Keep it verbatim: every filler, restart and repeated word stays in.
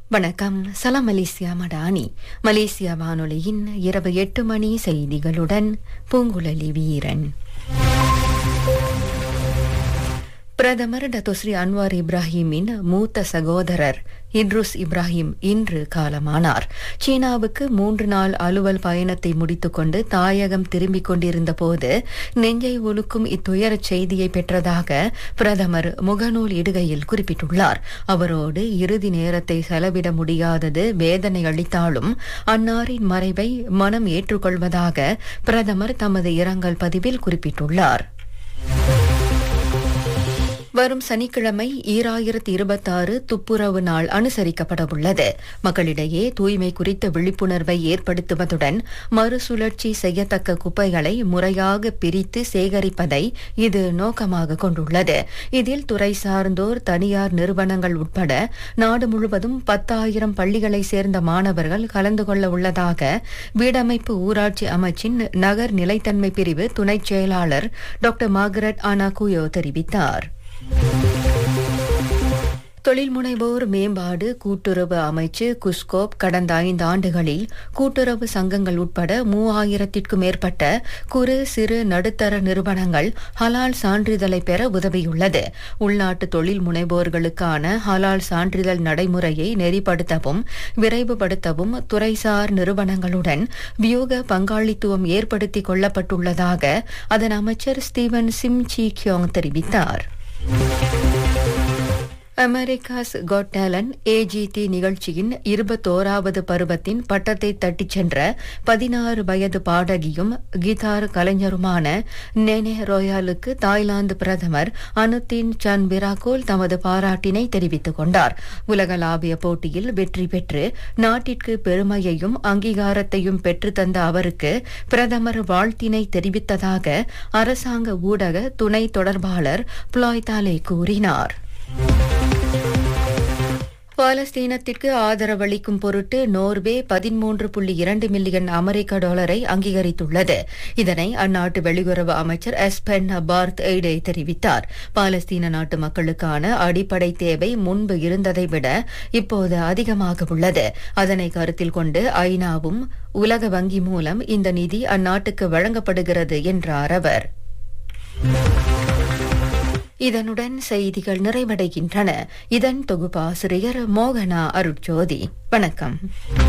வணக்கம். சலாம் Malaysia Madani. Malaysia வானொலியின் இரவு எட்டு மணி செய்திகளுடன் பூங்குழலி வீரன். பிரதமர் டத்தோஸ்ரீ அன்வார் இப்ராஹிமின் மூத்த சகோதரர் இட்ருஸ் இப்ராஹிம் இன்று காலமானார். சீனாவுக்கு மூன்று நாள் அலுவல் பயணத்தை முடித்துக்கொண்டு தாயகம் திரும்பிக் கொண்டிருந்த போது நெஞ்சை உலுக்கும் இத்துயரச் செய்தியை பெற்றதாக பிரதமர் முகநூல் இடுகையில் குறிப்பிட்டுள்ளார். அவரோடு இறுதி நேரத்தை செலவிட முடியாதது வேதனை அளித்தாலும் அன்னாரின் மறைவை மனம் ஏற்றுக்கொள்வதாக பிரதமர் தமது இரங்கல் பதிவில் குறிப்பிட்டுள்ளார். வரும் சனிக்கிழமை ஈராயிரத்தி இருபத்தாறு துப்புரவு நாள் அனுசரிக்கப்படவுள்ளது. மக்களிடையே தூய்மை குறித்த விழிப்புணர்வை ஏற்படுத்துவதுடன் மறுசுழற்சி செய்யத்தக்க குப்பைகளை முறையாக பிரித்து சேகரிப்பதை இது நோக்கமாக கொண்டுள்ளது. இதில் துறை சார்ந்தோர், தனியார் நிறுவனங்கள் உட்பட நாடு முழுவதும் பத்தாயிரம் பள்ளிகளை சேர்ந்த மாணவர்கள் கலந்து கொள்ள உள்ளதாக வீடமைப்பு ஊராட்சி அமைச்சின் நகர் நிலைத்தன்மை பிரிவு துணைச் செயலாளர் டாக்டர் மார்கரெட் ஆனாகுயோ தெரிவித்தார். தொழில் முனைவோர் மேம்பாடு கூட்டுறவு அமைச்சு குஸ்கோப் கடந்த ஐந்து ஆண்டுகளில் கூட்டுறவு சங்கங்கள் உட்பட மூவாயிரத்திற்கும் மேற்பட்ட குறு சிறு நடுத்தர நிறுவனங்கள் ஹலால் சான்றிதழை பெற உதவியுள்ளது. உள்நாட்டு தொழில் முனைவோர்களுக்கான ஹலால் சான்றிதழ் நடைமுறையை நெறிப்படுத்தவும் விரைவுபடுத்தவும் துறைசார் நிறுவனங்களுடன் வியூக பங்காளித்துவம் ஏற்படுத்திக் கொள்ளப்பட்டுள்ளதாக அதன் அமைச்சர் ஸ்டீவன் சிம் சி கியோங் தெரிவித்தார். அமெரிக்காஸ் காட் டேலண்ட் ஏஜிடி நிகழ்ச்சியின் இருபத்தோராவது பருவத்தின் பட்டத்தை தட்டிச் சென்ற பதினாறு வயது பாடகியும் கிதார் கலைஞருமான நேனே ரோயாலுக்கு தாய்லாந்து பிரதமர் அனுதீன் சன் விராகோல் தமது பாராட்டினை தெரிவித்துக் கொண்டார். உலகளாவிய போட்டியில் வெற்றி பெற்று நாட்டிற்கு பெருமையையும் அங்கீகாரத்தையும் பெற்றுத்தந்த அவருக்கு பிரதமர் வாழ்த்தினை தெரிவித்ததாக அரசாங்க ஊடக துணை தொடர்பாளர் புலாய் தாலே கூறினார். பாலஸ்தீனத்திற்கு ஆதரவளிக்கும் பொருட்டு நோர்வே பதிமூன்று புள்ளி இரண்டு மில்லியன் அமெரிக்க டாலரை அங்கீகரித்துள்ளது. இதனை அந்நாட்டு வெளியுறவு அமைச்சர் எஸ்பென் பார்த் எய்டே தெரிவித்தார். பாலஸ்தீன நாட்டு மக்களுக்கான அடிப்படை தேவை முன்பு இருந்ததை விட இப்போது அதிகமாக உள்ளது. அதனை கருத்தில் கொண்டு ஐநாவும் உலக வங்கி மூலம் இந்த நிதி அந்நாட்டுக்கு வழங்கப்படுகிறது என்றார் அவர். இதனுடன் செய்திகள் நிறைவடைகின்றன. இதன் தொகுப்பாசிரியர் மோகனா அருட்ஜோதி. வணக்கம்.